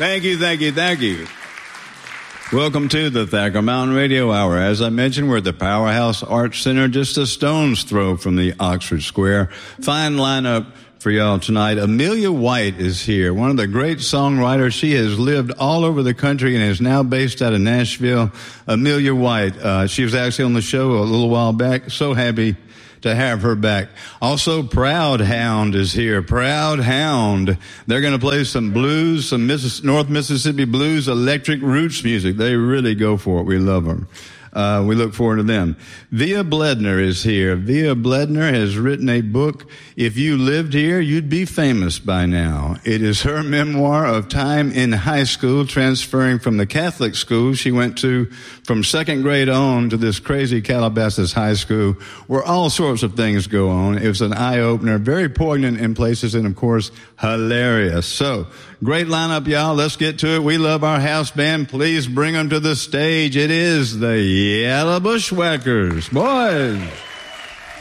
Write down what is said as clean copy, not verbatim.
Thank you, thank you, thank you. Welcome to the Thacker Mountain Radio Hour. As I mentioned, we're at the Powerhouse Arts Center, just a stone's throw from the Oxford Square. Fine lineup for y'all tonight. Amelia White is here, one of the great songwriters. She has lived all over the country and is now based out of Nashville. Amelia White, she was actually on the show a little while back. So happy to have her back. Also, Proud Hound is here. Proud Hound. They're going to play some blues, some North Mississippi blues, electric roots music. They really go for it. We love them. We look forward to them. Via Bledner is here. Via Bledner has written a book. If you lived here, you'd be famous by now. It is her memoir of time in high school, transferring from the Catholic school she went to from second grade on to this crazy Calabasas high school where all sorts of things go on. It was an eye-opener, very poignant in places, and of course, hilarious. So, great lineup, y'all. Let's get to it. We love our house band. Please bring them to the stage. It is the Yellow Bushwhackers. Boys.